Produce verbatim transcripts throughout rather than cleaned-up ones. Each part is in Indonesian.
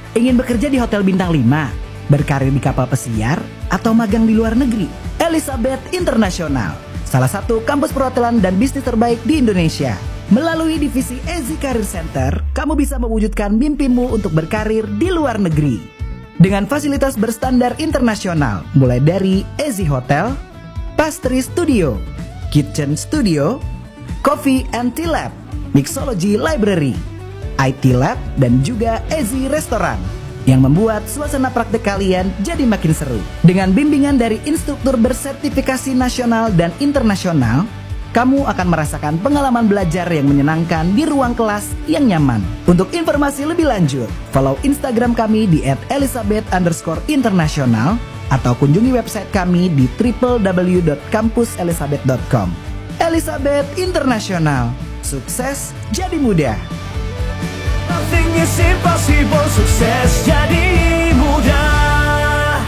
Ingin bekerja di hotel bintang lima, berkarir di kapal pesiar, atau magang di luar negeri? Elizabeth International, salah satu kampus perhotelan dan bisnis terbaik di Indonesia. Melalui divisi E Z Career Center, kamu bisa mewujudkan mimpimu untuk berkarir di luar negeri. Dengan fasilitas berstandar internasional, mulai dari E Z Hotel, Pastry Studio, Kitchen Studio, Coffee and Tea Lab, Mixology Library, I T Lab, dan juga E Z Restoran yang membuat suasana praktek kalian jadi makin seru. Dengan bimbingan dari instruktur bersertifikasi nasional dan internasional, kamu akan merasakan pengalaman belajar yang menyenangkan di ruang kelas yang nyaman. Untuk informasi lebih lanjut, follow Instagram kami di et elizabeth underscore international atau kunjungi website kami di w w w dot kampus elizabeth dot com. Elizabeth International, sukses jadi mudah. Nothing is impossible, sukses jadi mudah.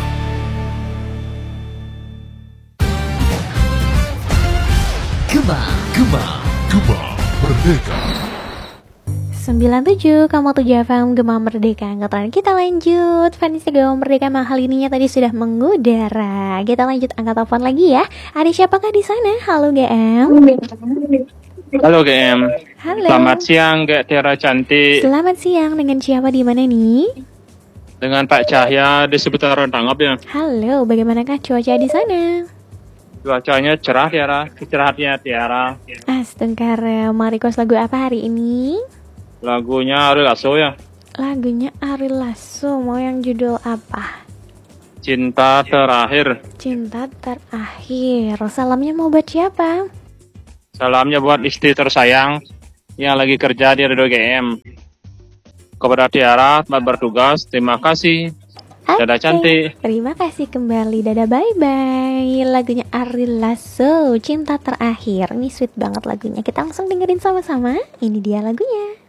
Gema, Gema, Gema Merdeka. sembilan puluh tujuh koma tujuh F M Gema Merdeka. Angkatan kita lanjut. Fanny Gema Merdeka mahal ininya tadi sudah mengudara. Kita lanjut angkat telepon lagi ya. Ada siapakah di sana? Halo G M. Halo G M. Halo. Selamat siang G Tiara cantik. Selamat siang, dengan siapa di mana nih? Dengan Pak Cahya di seputaran Tanggap ya. Halo, bagaimanakah cuaca di sana? Cuacanya cerah Tiara, istirahatnya Tiara. Astagfirullah, mau request lagu apa hari ini? Lagunya Ari Lasso ya. Lagunya Ari Lasso, mau yang judul apa? Cinta Terakhir. Cinta Terakhir. Salamnya mau buat siapa? Salamnya buat istri tersayang yang lagi kerja di Radio G M. Kepada Tiara, tempat bertugas, terima kasih. Dadah Oke, cantik. terima kasih kembali. Dadah, bye-bye. Lagunya Ari Lasso, Cinta Terakhir. Ini sweet banget lagunya. Kita langsung dengerin sama-sama. Ini dia lagunya.